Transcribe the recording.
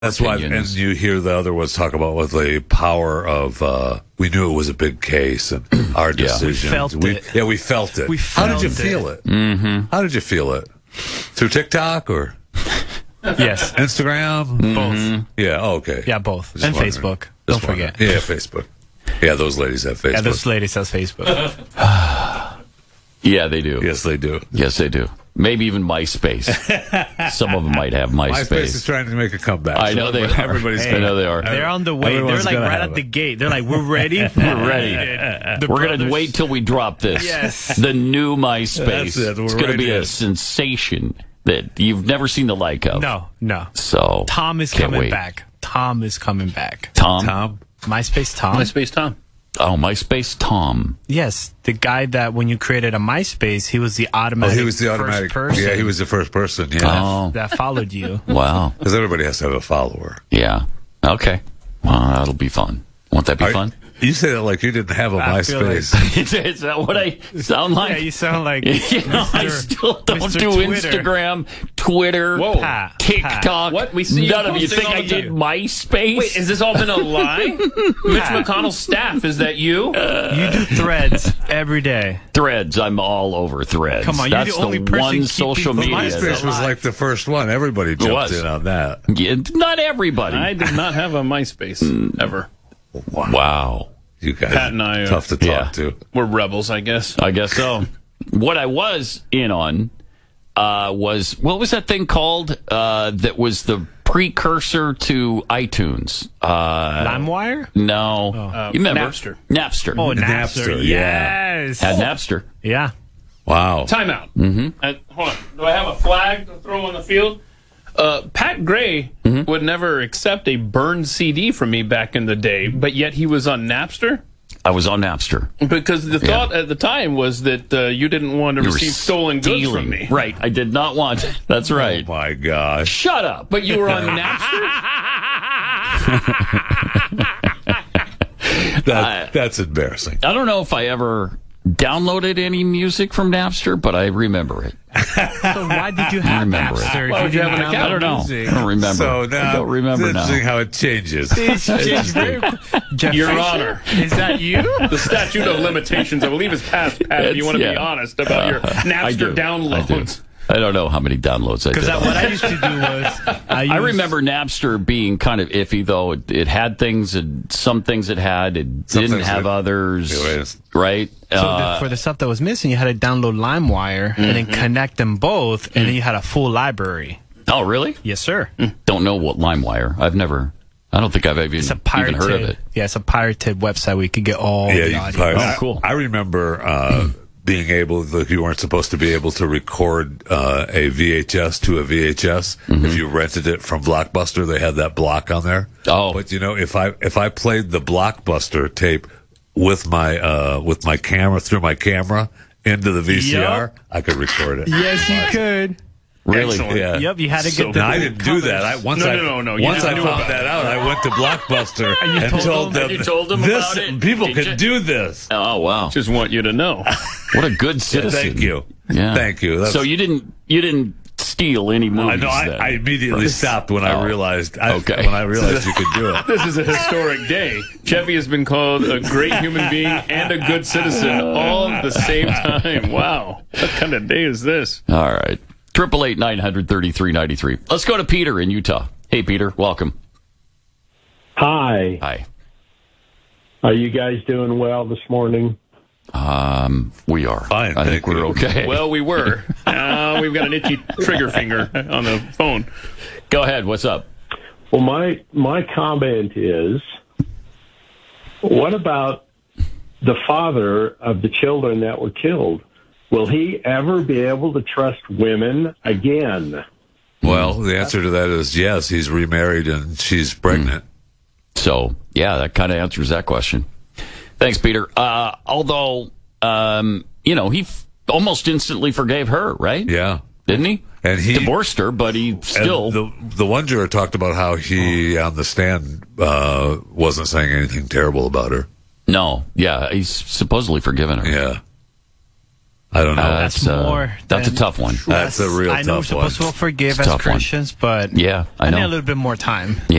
That's why, and you hear the other ones talk about with the power of, we knew it was a big case and our decisions. We felt it. Yeah, we felt it. How did you feel it? Mm-hmm. How did you feel it? Through TikTok or? Yes. Instagram? Both. Yeah, okay. Yeah, both. Just And wondering. Facebook. Don't forget. Yeah, Facebook. Yeah, those ladies have Facebook. Yeah, those ladies have Facebook. Yeah, they do. Yes, they do. Yes, they do. Maybe even MySpace. Some of them might have MySpace. MySpace is trying to make a comeback. I know they are. Everybody's I know they are. They're on the way. Everyone's They're like gonna right have at the it. gate. They're like, we're ready. We're ready. We're going to wait till we drop this. Yes. The new MySpace. That's it. We're It's going to right be in. a sensation that you've never seen the like of. No. So Tom is can't coming wait. back. Tom is coming back. Tom? MySpace Tom? MySpace Tom. Oh, MySpace Tom. Yes. The guy that when you created a MySpace, he was the automatic he was the automatic. first person Yeah, he was the first person. Yeah, Oh, that followed you. wow. because everybody has to have a follower. Yeah. Okay. Well, that'll be fun. Won't that be fun? You say that like you didn't have a I feel MySpace. Is that what I sound like? Yeah, you sound like You know, I still don't Mr. do Twitter. Instagram, Twitter, Whoa. Pat. TikTok. What? We see you None of you posting think all I the did time. MySpace? Wait, has this all been a lie? Mitch McConnell's staff, is that you? You do threads every day. Threads. I'm all over Threads. Come on, you're That's the only person one keeping social the media. MySpace was like the first one. Everybody jumped was. in on that. Yeah, not everybody. I did not have a MySpace, ever. Wow. You guys, Pat and I, tough to talk yeah. to. We're rebels, I guess. I guess so. What I was in on was, what was that thing called that was the precursor to iTunes? LimeWire? No. You remember? Napster. Napster. Oh, Napster, Napster. yeah. Yes. Had Napster. Yeah. Wow. Timeout. Mm-hmm. Hold on. Do I have a flag to throw on the field? Pat Gray would never accept a burned CD from me back in the day, but yet he was on Napster? I was on Napster. Because the thought at the time was that you didn't want to You were receive stolen goods stealing. from me. Right. I did not want. That's right. Oh my gosh. Shut up. But you were on Napster? That's embarrassing. I don't know if I ever downloaded any music from Napster, but I remember it. So why did you have remember it. Napster? Why if would you have an didn't account? I don't know. music? I don't remember. So I now, don't remember it's interesting now. how it changes. It's changed very Jeff Your Fisher? Honor. Is that you? The statute of limitations, I believe, is passed, Pat, if you want to be honest about your I do. Napster downloads. I don't know how many downloads I did. Because what I used to do was I remember Napster being kind of iffy, though. It had things, and some things it had. It didn't things have it- others, Anyways. right? for the stuff that was missing, you had to download LimeWire and then connect them both, and then you had a full library. Oh, really? Yes, sir. Don't know what LimeWire. I don't think I've It's a even pirated, heard of it. Yeah, it's a pirated website where you could get all Yeah, the you audio. can Oh, cool. I remember being able, like, you weren't supposed to be able to record a VHS to a VHS. If you rented it from Blockbuster, they had that block on there. Oh. But you know, if I played the Blockbuster tape with my camera through my camera into the VCR, I could record it. Yes, you could. Really? Excellent. Yeah. Yep, you had to So get the. No, I didn't do that. Once I No, you Once I didn't do found it. that out, I went to Blockbuster and told them, You told them this, about it? people Did could you? do this. Oh, wow. Just want you to know. What a good citizen. Thank you. Yeah. Thank you. That's- So you didn't steal any I movies know. then? I immediately stopped when I realized. Okay. When I realized you could do it. This is a historic day. Jeffy has been called a great human being and a good citizen all at the same time. Wow. What kind of day is this? All right. 888-933-93. Let's go to Peter in Utah. Hey, Peter. Welcome. Hi. Hi. Are you guys doing well this morning? We are. Fine, I think thank we're you. okay. Well, we were. Now we've got an itchy trigger finger on the phone. Go ahead. What's up? Well, my comment is, what about the father of the children that were killed? Will he ever be able to trust women again? Well, the answer to that is yes. He's remarried and she's pregnant. So, yeah, that kind of answers that question. Thanks, Peter. Although, he almost instantly forgave her, right? Yeah. Didn't he? And he divorced her, but he still. And the one juror talked about how he on the stand wasn't saying anything terrible about her. No. Yeah, he's supposedly forgiven her. Yeah. I don't know. That's more that's a than tough one. That's a real I know we're tough one. supposed to forgive It's a as tough one. Christians, but Yeah, I need know. a little bit more time.